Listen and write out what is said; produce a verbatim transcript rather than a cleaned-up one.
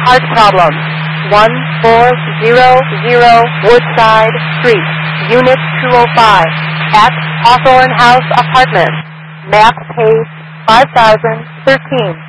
heart problems. one four zero zero Woodside Street, Unit two oh five, at Hawthorne House Apartments. Map page five thousand thirteen.